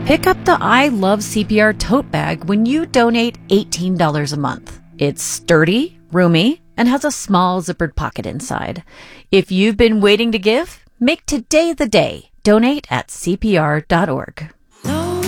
Pick up the I Love CPR tote bag when you donate $18 a month. It's sturdy, roomy, and has a small zippered pocket inside. If you've been waiting to give, make today the day. Donate at CPR.org.